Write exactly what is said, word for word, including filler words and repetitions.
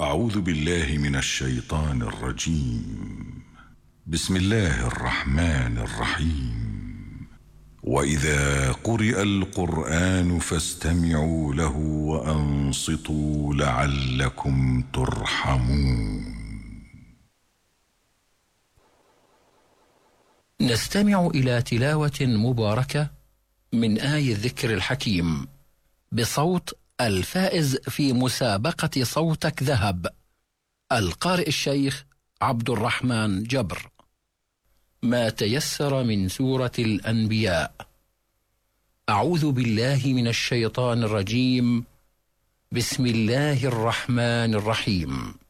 أعوذ بالله من الشيطان الرجيم. بسم الله الرحمن الرحيم. وإذا قرئ القرآن فاستمعوا له وأنصتوا لعلكم ترحمون. نستمع إلى تلاوة مباركة من آي الذكر الحكيم بصوت الفائز في مسابقة صوتك ذهب، القارئ الشيخ عبد الرحمن جبر. ما تيسر من سورة الأنبياء. أعوذ بالله من الشيطان الرجيم. بسم الله الرحمن الرحيم.